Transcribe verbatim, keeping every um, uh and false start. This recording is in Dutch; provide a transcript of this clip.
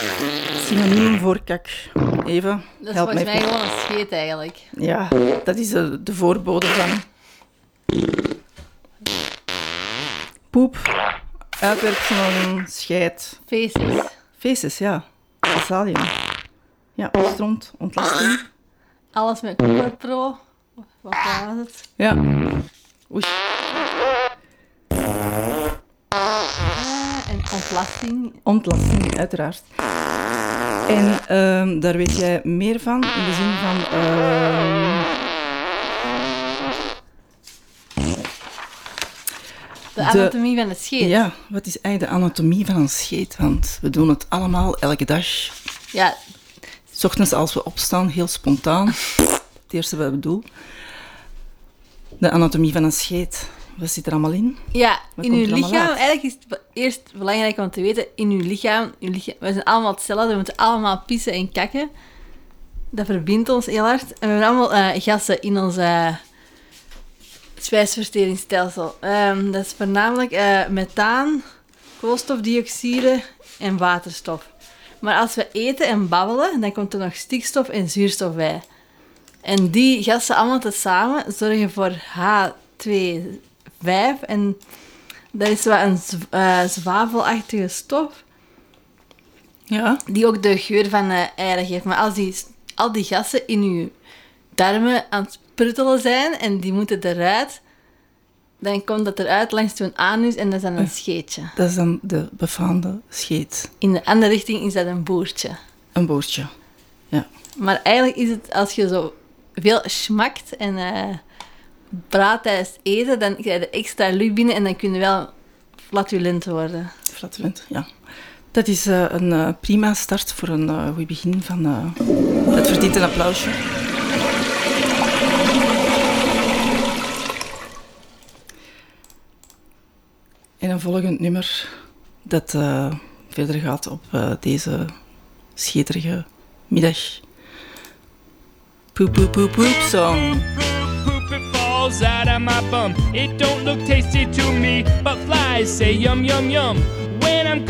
Synoniem voor kak. Even, Dat is help volgens mij. mij gewoon een scheet eigenlijk. Ja, dat is de, de voorbode van... Poep, uitwerpselen, scheid. Feces. Feces, ja. Fecaliën. Ja, stront, ontlasting. Alles met CoverPro. Wat was het? Ja. Oei. Ah, en ontlasting. Ontlasting, uiteraard. En ehm, daar weet jij meer van, in de zin van... ehm, De anatomie van het scheet. Ja, wat is eigenlijk de anatomie van een scheet? Want we doen het allemaal elke dag. Ja, 's Ochtends als we opstaan, heel spontaan. Het eerste wat we doen. De anatomie van een scheet. Wat zit er allemaal in? ja Wat in komt uw er allemaal lichaam, uit? eigenlijk is het eerst belangrijk om te weten, in uw lichaam, uw lichaam, we zijn allemaal hetzelfde, we moeten allemaal pissen en kakken. Dat verbindt ons heel hard. En we hebben allemaal eh, gassen in ons uh, spijsverteringsstelsel. Um, dat is voornamelijk uh, methaan, koolstofdioxide en waterstof. Maar als we eten en babbelen, dan komt er nog stikstof en zuurstof bij. En die gassen allemaal tezamen zorgen voor H twee vijf. En dat is wat een z- uh, zwavelachtige stof, Ja. die ook de geur van de eieren geeft. Maar als die, al die gassen in uw darmen aan het pruttelen zijn en die moeten eruit, dan komt dat eruit langs uw anus en dat is dan een scheetje. Dat is dan de befaamde scheet. In de andere richting is dat een boertje. Een boordje. Ja. Maar eigenlijk is het, als je zo veel smakt en uh, praat tijdens het eten, dan krijg je extra lucht binnen en dan kun je wel flatulent worden. Flatulent, ja. Dat is uh, een uh, prima start voor een uh, goed begin van... Uh, het verdient een applausje. En een volgend nummer dat uh, verder gaat op uh, deze scheterige middag. Poep, poep, poep, poep song. Poop, it falls out of my bum. It don't look tasty to me, but flies say yum, yum, yum. When I'm